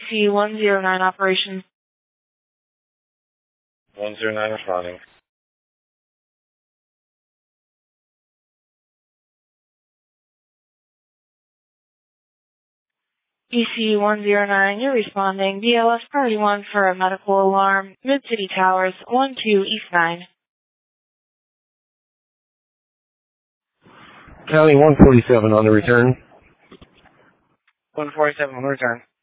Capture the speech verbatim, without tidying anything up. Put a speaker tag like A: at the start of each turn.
A: C one zero nine operation.
B: one zero nine responding.
A: E C one zero nine, you're responding. B L S Priority one for a medical alarm. Mid-City Towers, one two East nine.
B: County one forty-seven on the return.
A: one forty-seven on the return.